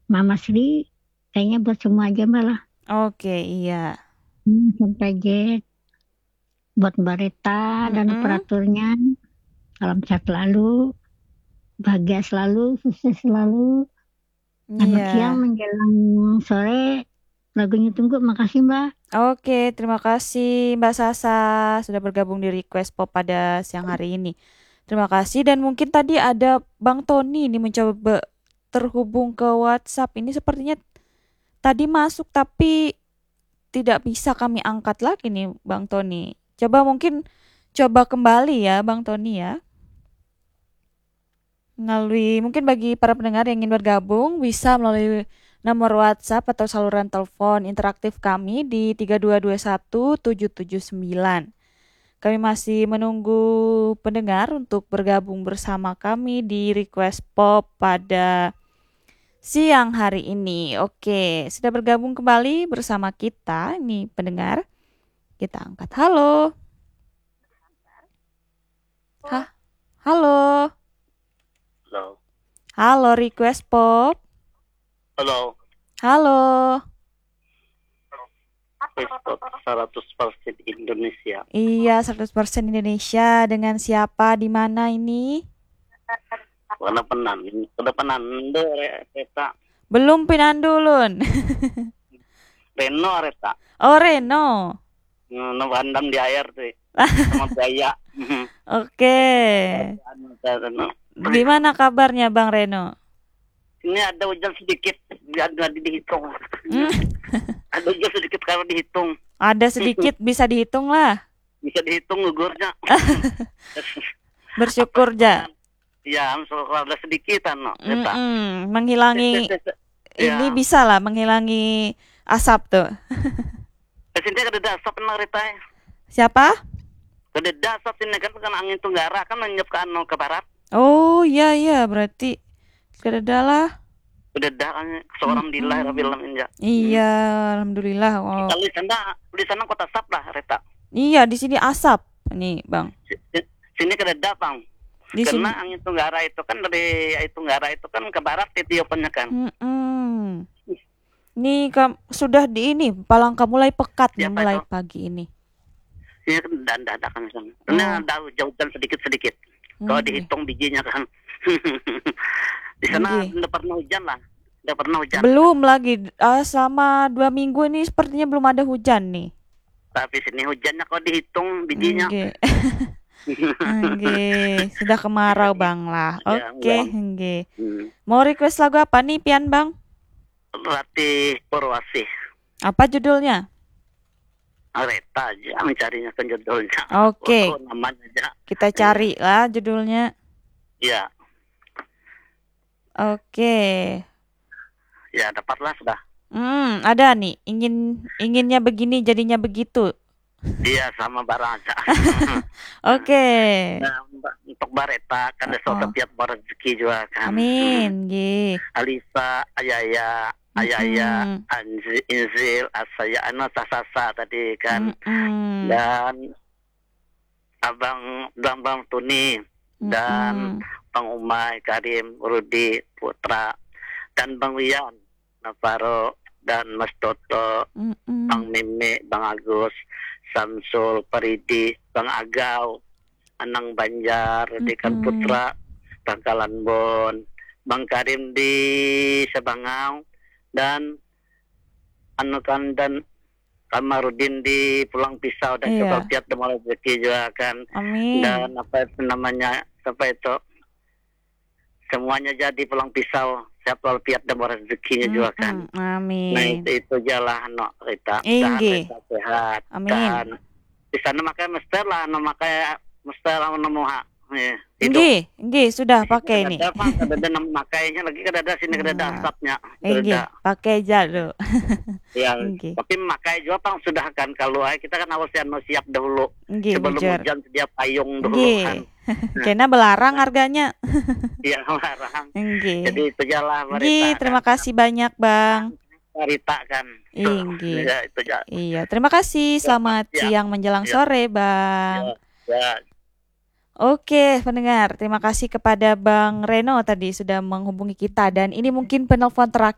Mama Sri, kayaknya buat semua aja Mbak lah. Oke, iya. Sampai Z, buat Mbak Rita dan Mm-mm. operatornya. Salam sehat selalu, bahagia selalu, sukses selalu. Selamat siang Iya. menjelang sore. Lagunya tunggu, makasih Mbak. Oke, terima kasih Mbak Sasa sudah bergabung di Request Pop pada siang hari ini. Terima kasih dan mungkin tadi ada Bang Tony ini mencoba terhubung ke WhatsApp. Ini sepertinya tadi masuk tapi tidak bisa kami angkat lagi nih Bang Tony. Coba mungkin coba kembali ya Bang Tony ya. Melalui mungkin bagi para pendengar yang ingin bergabung bisa melalui nomor WhatsApp atau saluran telepon interaktif kami di 3221 779. Kami masih menunggu pendengar untuk bergabung bersama kami di Request Pop pada siang hari ini. Oke, sudah bergabung kembali bersama kita ini pendengar. Kita angkat. Halo. Hah? Halo. Halo. Halo Request Pop. Halo. Halo. Facebook 100% Indonesia. Iya, 100% Indonesia. Dengan siapa? Di mana ini? Wala penan. Kada penanda reta. Belum pinandulun. Reno reta. Oh, Reno. Nabandam di air tuh. Sama Jaya. Oke. Di mana kabarnya Bang Reno? Ini ada hujan sedikit. Ada dihitung. Hmm, Ada hujan sedikit kalau dihitung. ada sedikit bisa dihitung lah. Bisa dihitung gugurnya. Apa? Bersyukur ja. Ya, soal ada sedikitan no, reta. Menghilangi ini Ya. bisa lah menghilangi asap tuh. Sini kada dasar pernah reta. Siapa? Kada dasar sini kan angin tenggara kan menyep ke anu ke barat. Oh iya iya berarti kedadalah. Udah dah kan seorang di lahir Mm-mm. film inja. Iya, alhamdulillah. Oh. Kalau di sana kota Sap lah reta. Iya, di sini asap nih, Bang. Sini kada datang. Di Karena sini. angin tenggara itu kan dari tenggara itu kan ke barat tiupannya kan. Mm-mm. Nih sudah di ini Palangka mulai pekat nih Siapa mulai itu? pagi ini. Sini kan dadakan sana. Karena Oh, ada hujan sedikit-sedikit. Kalau nggih. dihitung bijinya kan. Di sana Nggih. tidak pernah hujan lah. Tidak pernah hujan. Belum lagi selama 2 minggu ini sepertinya belum ada hujan nih. Tapi sini hujannya kalau dihitung bijinya. Nggih. Nggih, sudah kemarau Bang lah. Ya, Oke, uang. nggih. Mau request lagu apa nih, Pian Bang? Ratih Purwasih. Apa judulnya? Reta aja mencarinya ke judulnya. Oke, Oh, namanya aja. kita cari lah judulnya. Ya, Oke. ya dapatlah sudah. Ada nih. Inginnya begini jadinya begitu. Dia sama barang aja. Oke. Nah, untuk Bareta kan ada Oh, setiap rezeki juga kan. amin, nggih. Alisa, Ayaya, Ayaya, Mm-mm. Inzil, Asaya, Sasasa tadi kan. Mm-mm. Dan Bang Tuni dan Mm-mm. Bang Umay, Karim, Rudi, Putra, dan Bang Wian, Navarro, dan Mas Toto, Mm-mm. Bang Meme, Bang Agus, Samsul, Paridi, Bang Agau, Anang Banjar, Dekan Mm-mm. Putra, Bangkalan Bon, Bang Karim di Sabangau, dan anu kan dan Kamarudin di Pulang Pisau dan Coba Iya, Piat Demal Rezeki juga kan. amin. Dan apa itu namanya, apa itu, semuanya jadi Pulang Pisau, siapa Piat Demal Rezekinya juga kan. Mm-mm. Nah Amin. itu jalan no Rita, dahan Inggih. Rita sehat, Amin. dan di sana makanya mesti lah, makanya mesti lah ha, hidup. Inggih, inggih sudah Di sini pakai ini. kada ada mah, kada ada makainya lagi, kada ada sini, kada ada Ah, asapnya, kada ada. inggih, pakai jadu. Ya, Inggih. tapi makai juga pang sudah kan, kalau kita kan harus yang siap dahulu Inggih, sebelum bujur. hujan, sedia payung dahulu kan. Inggih. Nah, Kena belarang harganya. yang larang. Jadi Inggih. itu jalan Inggih, Marita kan. terima kasih banyak, Bang. Marita kan. Tuh, Inggih. ya itu jalan. Iya, terima kasih. Selamat Ya, siang menjelang ya, sore, ya, Bang. ya. Oke, pendengar, terima kasih kepada Bang Reno tadi sudah menghubungi kita dan ini mungkin penelpon terakhir